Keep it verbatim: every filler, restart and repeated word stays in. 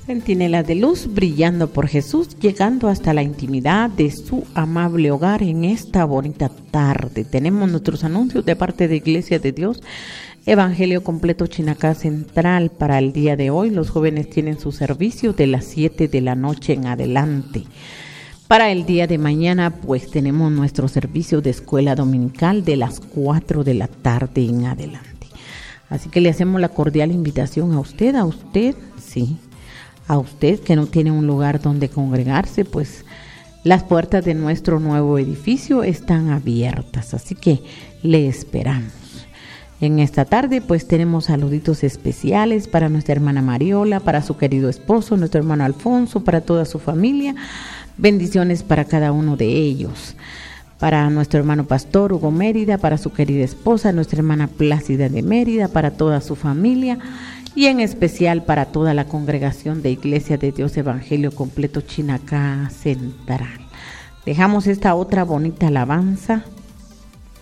Centinelas de luz brillando por Jesús, llegando hasta la intimidad de su amable hogar en esta bonita tarde. Tenemos nuestros anuncios de parte de Iglesia de Dios, Evangelio Completo Chinacá Central. Para el día de hoy, los jóvenes tienen su servicio de las siete de la noche en adelante. Para el día de mañana, pues tenemos nuestro servicio de escuela dominical de las cuatro de la tarde en adelante. Así que le hacemos la cordial invitación a usted, a usted, sí, a usted que no tiene un lugar donde congregarse, pues las puertas de nuestro nuevo edificio están abiertas, así que le esperamos. En esta tarde pues tenemos saluditos especiales para nuestra hermana Mariola, para su querido esposo, nuestro hermano Alfonso, para toda su familia. Bendiciones para cada uno de ellos. Para nuestro hermano pastor Hugo Mérida, para su querida esposa, nuestra hermana Plácida de Mérida, para toda su familia y en especial para toda la congregación de Iglesia de Dios Evangelio Completo Chinacá Central. Dejamos esta otra bonita alabanza